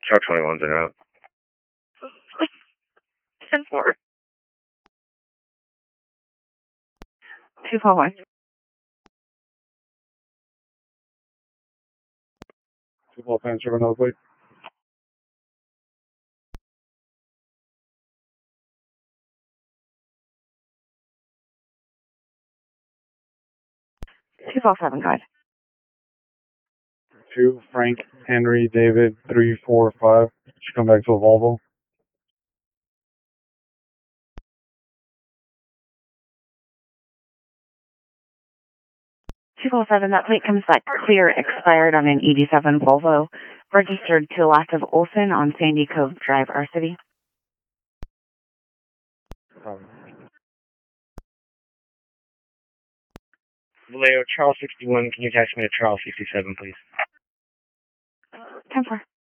Truck 21's in route. 10-4. 241. 2 Fan 7 Oakley. 247, guys. 2 Frank Henry David 345. Should come back to a Volvo. 247, that plate comes back clear, expired on an 87 Volvo, registered to last of Olson on Sandy Cove Drive, our city. Vallejo, Charles 61, can you attach me to Charles 67, please? 10-4.